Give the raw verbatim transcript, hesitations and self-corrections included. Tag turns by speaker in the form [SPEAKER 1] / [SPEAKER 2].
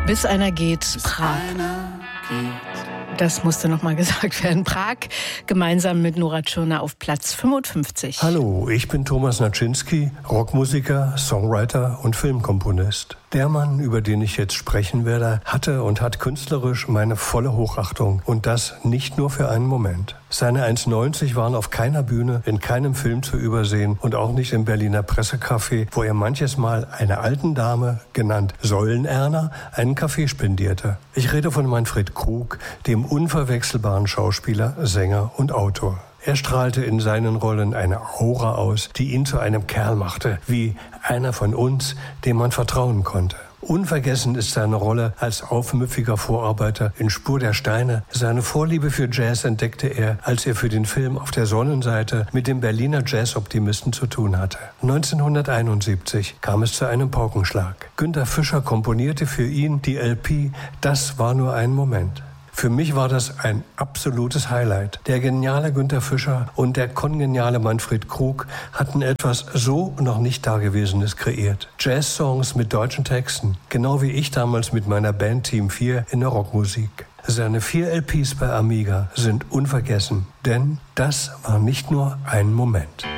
[SPEAKER 1] Bis einer geht, Prag. Das musste noch mal gesagt werden. Prag, gemeinsam mit Nora Tschirner auf Platz fünfundfünfzig.
[SPEAKER 2] Hallo, ich bin Thomas Naczynski, Rockmusiker, Songwriter und Filmkomponist. Der Mann, über den ich jetzt sprechen werde, hatte und hat künstlerisch meine volle Hochachtung. Und das nicht nur für einen Moment. Seine eins neunzig waren auf keiner Bühne, in keinem Film zu übersehen und auch nicht im Berliner Pressecafé, wo er manches Mal einer alten Dame, genannt Säulenerna, einen Kaffee spendierte. Ich rede von Manfred Krug, dem unverwechselbaren Schauspieler, Sänger und Autor. Er strahlte in seinen Rollen eine Aura aus, die ihn zu einem Kerl machte, wie einer von uns, dem man vertrauen konnte. Unvergessen ist seine Rolle als aufmüpfiger Vorarbeiter in Spur der Steine. Seine Vorliebe für Jazz entdeckte er, als er für den Film Auf der Sonnenseite mit dem Berliner Jazzoptimisten zu tun hatte. neunzehnhunderteinundsiebzig kam es zu einem Paukenschlag. Günter Fischer komponierte für ihn die L P Das war nur ein Moment. Für mich war das ein absolutes Highlight. Der geniale Günter Fischer und der kongeniale Manfred Krug hatten etwas so noch nicht Dagewesenes kreiert. Jazz-Songs mit deutschen Texten, genau wie ich damals mit meiner Band Team vier in der Rockmusik. Seine vier L Ps bei Amiga sind unvergessen, denn das war nicht nur ein Moment.